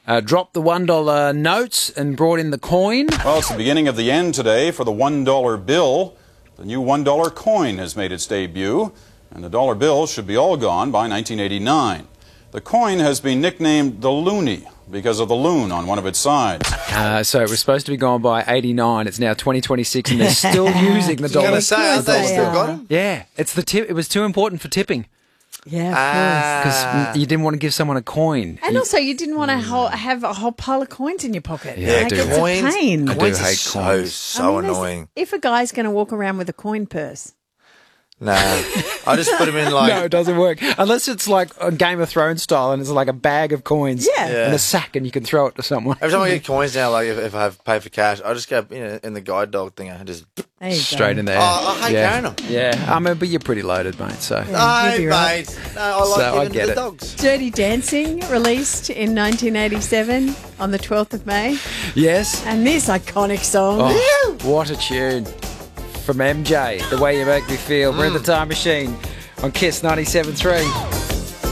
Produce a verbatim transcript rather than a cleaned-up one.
uh, dropped the one dollar notes and brought in the coin. Well, it's the beginning of the end today for the one dollar bill. The new one dollar coin has made its debut, and the dollar bill should be all gone by nineteen eighty-nine. The coin has been nicknamed the loonie because of the loon on one of its sides. Uh, so it was supposed to be gone by eighty-nine. It's now twenty twenty-six, and they're still using the dollar. I was going to say, have they still got them? Yeah, it's the tip. It was too important for tipping Yeah, of Ah. because you didn't want to give someone a coin. course. And also, you didn't want to ho- have a whole pile of coins in your pocket. Yeah, I like, do. it's a Coins, pain. I do coins are hate so, coins. so I mean, there's- annoying. If a guy's going to walk around with a coin purse, Nah, I just put them in like... No, it doesn't work. Unless it's like a Game of Thrones style and it's like a bag of coins Yeah. Yeah. and a sack and you can throw it to someone. Every time I get coins now, like if, if I have paid for cash, I just go you know, in the guide dog thing. I just... there you Straight go. in there. Oh, I hate yeah. carrying 'em. Yeah, I mean, but you're pretty loaded, mate, so... No, you'd be right. mate. No, I like So, I giving get to it. the dogs. Dirty Dancing, released in nineteen eighty-seven on the twelfth of May. Yes. And this iconic song. Oh, what a tune. From M J, The Way You Make Me Feel. We're in the Time Machine on Kiss ninety-seven point three.